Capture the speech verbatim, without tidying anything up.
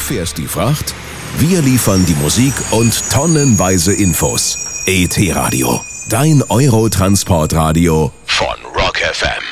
fährst die Fracht, wir liefern die Musik und tonnenweise Infos. E T Radio, dein Eurotransportradio von Rock F M.